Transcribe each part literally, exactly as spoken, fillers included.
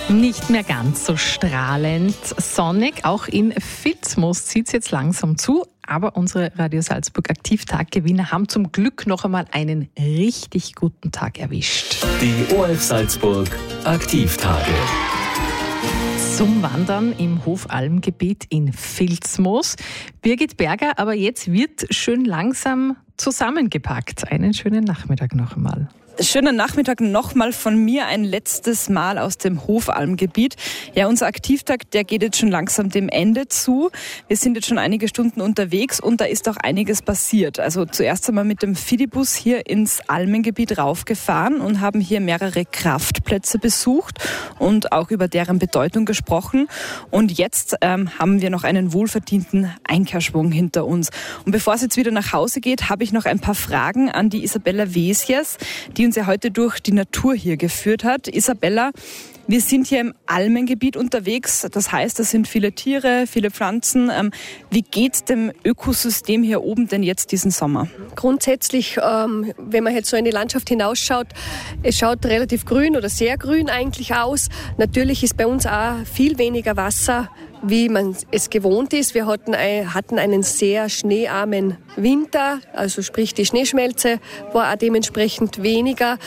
Nicht mehr ganz so strahlend sonnig. Auch in Vilsmos zieht es jetzt langsam zu. Aber unsere Radio Salzburg Aktivtag-Gewinner haben zum Glück noch einmal einen richtig guten Tag erwischt. Die O R F Salzburg Aktivtage. Zum Wandern im Hofalmgebiet in Vilsmos. Birgit Berger, aber jetzt wird schön langsam zusammengepackt. Einen schönen Nachmittag noch einmal. Schönen Nachmittag nochmal von mir, ein letztes Mal aus dem Hofalmgebiet. Ja, unser Aktivtag, der geht jetzt schon langsam dem Ende zu. Wir sind jetzt schon einige Stunden unterwegs und da ist auch einiges passiert. Also zuerst einmal mit dem Fidibus hier ins Almengebiet raufgefahren und haben hier mehrere Kraftplätze besucht und auch über deren Bedeutung gesprochen. Und jetzt ähm, haben wir noch einen wohlverdienten Einkehrschwung hinter uns. Und bevor es jetzt wieder nach Hause geht, habe ich noch ein paar Fragen an die Isabella Wesjes, die uns ja heute durch die Natur hier geführt hat. Isabella, wir sind hier im Almengebiet unterwegs. Das heißt, es sind viele Tiere, viele Pflanzen. Ähm, wie geht dem Ökosystem hier oben denn jetzt diesen Sommer? Grundsätzlich, ähm, wenn man jetzt so in die Landschaft hinausschaut, es schaut relativ grün oder sehr grün eigentlich aus. Natürlich ist bei uns auch viel weniger Wasser, wie man es gewohnt ist. Wir hatten, hatten einen sehr schneearmen Winter, also sprich die Schneeschmelze war auch dementsprechend weniger.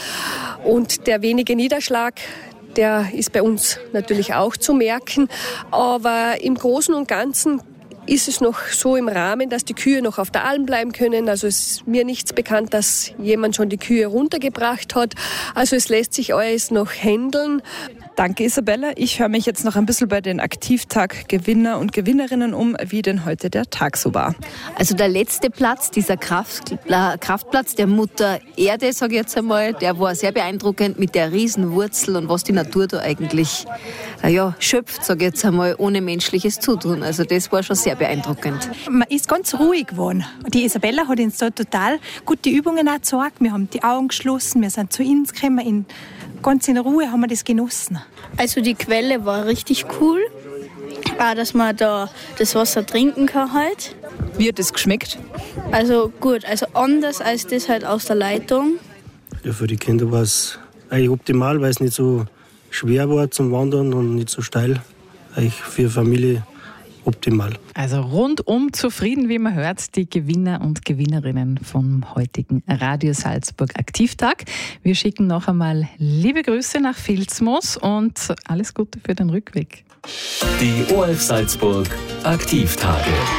Und der wenige Niederschlag, der ist bei uns natürlich auch zu merken. Aber im Großen und Ganzen ist es noch so im Rahmen, dass die Kühe noch auf der Alm bleiben können. Also es ist mir nichts bekannt, dass jemand schon die Kühe runtergebracht hat. Also es lässt sich alles noch handeln. Danke, Isabella. Ich höre mich jetzt noch ein bisschen bei den Aktivtag-Gewinner und Gewinnerinnen um, wie denn heute der Tag so war. Also der letzte Platz, dieser Kraft, äh, Kraftplatz der Mutter Erde, sage ich jetzt einmal, der war sehr beeindruckend mit der Riesenwurzel und was die Natur da eigentlich äh, ja, schöpft, sage ich jetzt einmal, ohne menschliches Zutun. Also das war schon sehr beeindruckend. Man ist ganz ruhig geworden. Die Isabella hat uns da total gute Übungen auch gezeigt. Wir haben die Augen geschlossen, wir sind zu uns gekommen, in, ganz in Ruhe haben wir das genossen. Also die Quelle war richtig cool, auch dass man da das Wasser trinken kann halt. Wie hat das geschmeckt? Also gut, also anders als das halt aus der Leitung. Ja, für die Kinder war es eigentlich optimal, weil es nicht so schwer war zum Wandern und nicht so steil. Eigentlich für die Familie optimal. Also rundum zufrieden, wie man hört, die Gewinner und Gewinnerinnen vom heutigen Radio Salzburg Aktivtag. Wir schicken noch einmal liebe Grüße nach Vilsmos und alles Gute für den Rückweg. Die O R F Salzburg Aktivtage.